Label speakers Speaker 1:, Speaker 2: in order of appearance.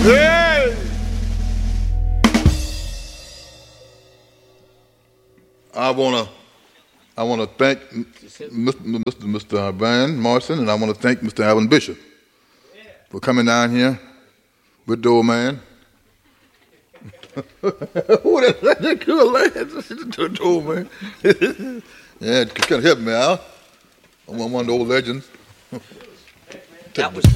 Speaker 1: Hey! I wanna thank Mr. Van Morrison, and I want to thank Mr. Alvin Bishop for coming down here with the old man. Who that good lad? The old man. Yeah, kind of help me out. I'm one of the old legends.
Speaker 2: That was